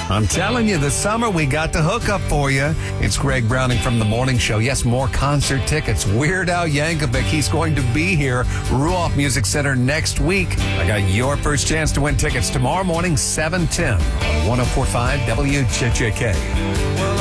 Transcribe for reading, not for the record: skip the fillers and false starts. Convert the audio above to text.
I'm telling you, this summer we got the hookup for you. It's Greg Browning from The Morning Show. Yes, more concert tickets. Weird Al Yankovic, he's going to be here. Ruoff Music Center next week. I got your first chance to win tickets tomorrow morning, 7:10 on 104.5 WJJK.